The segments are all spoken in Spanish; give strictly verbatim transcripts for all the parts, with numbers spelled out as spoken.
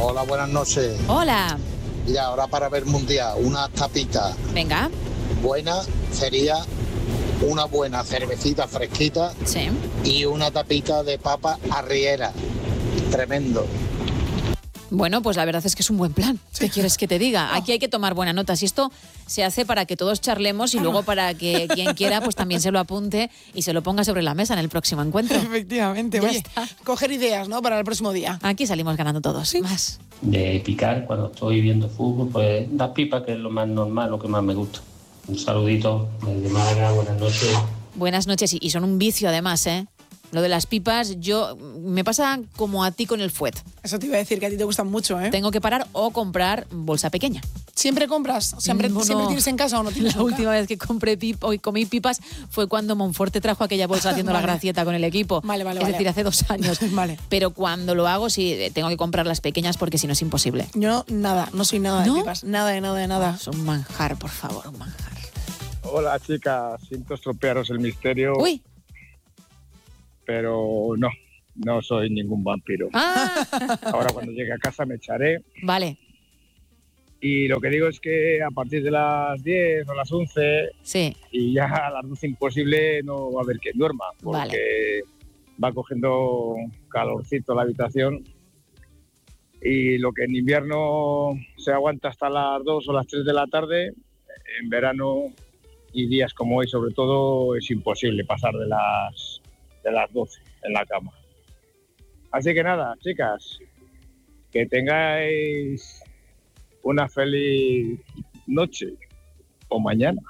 Hola, buenas noches. Hola. Mira, ahora para ver mundial, una tapita Venga. buena sería una buena cervecita fresquita Sí. y una tapita de papa arriera. Tremendo. Bueno, pues la verdad es que es un buen plan. ¿Qué quieres que te diga? Aquí hay que tomar buena nota. Si esto se hace para que todos charlemos y luego para que quien quiera pues también se lo apunte y se lo ponga sobre la mesa en el próximo encuentro. Efectivamente. Ya Oye, está. coger ideas, ¿no? Para el próximo día. Aquí salimos ganando todos. Más. De picar cuando estoy viendo fútbol, pues das pipa, que es lo más normal, lo que más me gusta. Un saludito desde Málaga, buenas noches. Buenas noches. Y y son un vicio además, ¿eh? Lo de las pipas, yo me pasa como a ti con el fuet. Eso te iba a decir, que a ti te gustan mucho, ¿eh? Tengo que parar o comprar bolsa pequeña. ¿Siempre compras? ¿Siempre, No, ¿siempre no. tienes en casa o no tienes La nunca? última vez que compré pip o comí pipas fue cuando Monforte trajo aquella bolsa haciendo Vale. la gracieta con el equipo. Vale, vale, es vale. decir, hace dos años. Vale. Pero cuando lo hago sí tengo que comprar las pequeñas porque si no es imposible. Yo nada, no soy nada ¿No? de pipas. Nada de nada de nada. Es un manjar, por favor, un manjar. Hola, chicas. Siento estropearos el misterio, Uy. pero no, no soy ningún vampiro. Ah, Ahora cuando llegue a casa me echaré. vale. Y lo que digo es que a partir de las diez o las once Sí. y ya a las doce imposible no va a haber quien duerma, porque va cogiendo calorcito la habitación. Y lo que en invierno se aguanta hasta las dos o las tres de la tarde, en verano y días como hoy sobre todo es imposible pasar de las, de las doce en la cama. Así que nada, chicas, que tengáis una feliz noche o mañana.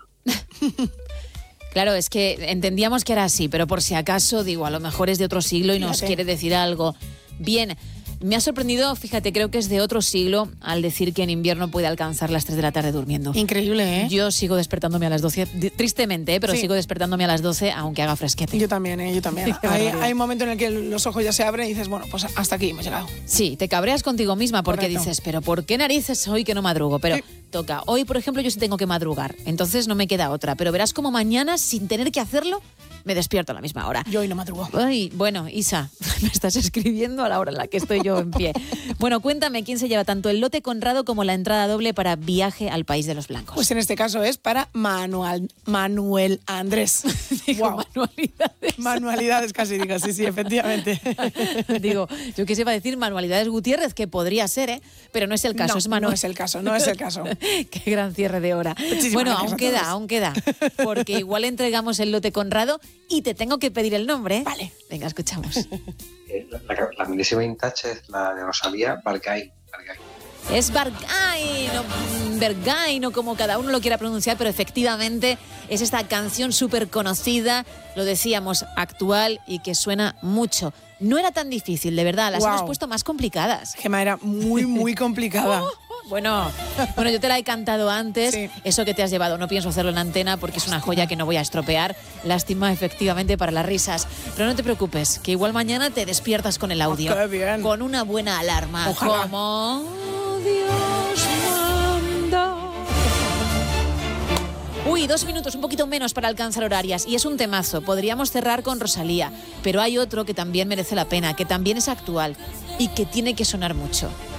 Claro, es que entendíamos que era así, pero por si acaso, digo, a lo mejor es de otro siglo y nos Fíjate. quiere decir algo. Bien, me ha sorprendido, fíjate, creo que es de otro siglo al decir que en invierno puede alcanzar las tres de la tarde durmiendo. Increíble, ¿eh? Yo sigo despertándome a las doce, di- tristemente, ¿eh? pero Sí. sigo despertándome a las doce aunque haga fresquete. Yo también, ¿eh? Yo también. Qué hay, barbaridad. hay un momento en el que los ojos ya se abren y dices, bueno, pues hasta aquí hemos llegado. Sí, te cabreas contigo misma porque Correcto. dices, pero ¿por qué narices hoy que no madrugo? Pero Sí. toca. Hoy, por ejemplo, yo sí tengo que madrugar, entonces no me queda otra. Pero verás como mañana, sin tener que hacerlo, me despierto a la misma hora. Yo hoy no madrugo. Ay, bueno, Isa, me estás escribiendo a la hora en la que estoy yo en pie. Bueno, cuéntame quién se lleva tanto el lote Conrado como la entrada doble para Viaje al País de los Blancos. Pues en este caso es para Manuel, Manuel Andrés. Digo, Guau. manualidades. Manualidades casi, digo, sí, sí, efectivamente. Digo, yo qué sé, va a decir Manualidades Gutiérrez, que podría ser, ¿eh? Pero no es el caso, no, es Manuel. no es el caso, no es el caso. Qué gran cierre de hora. Muchísimas Bueno, gracias aún a queda, todos. aún queda. Porque igual entregamos el lote Conrado y te tengo que pedir el nombre, ¿eh? Vale. Venga, escuchamos. Eh, La, la, la milésima vintage es la de Rosalía, Bargain. Bargain. Es Bergain, o Bergain, o como cada uno lo quiera pronunciar, pero efectivamente es esta canción súper conocida, lo decíamos, actual y que suena mucho. No era tan difícil, de verdad, las Guau. hemos puesto más complicadas. Gema, era muy, muy complicada. Bueno, bueno, yo te la he cantado antes, Sí. eso que te has llevado, no pienso hacerlo en antena porque es una joya que no voy a estropear. Lástima, efectivamente, para las risas. Pero no te preocupes, que igual mañana te despiertas con el audio. qué bien. Con una buena alarma. Ojalá. Como Dios manda. Uy, dos minutos, un poquito menos para alcanzar horarias. Y es un temazo. Podríamos cerrar con Rosalía. Pero hay otro que también merece la pena, que también es actual y que tiene que sonar mucho.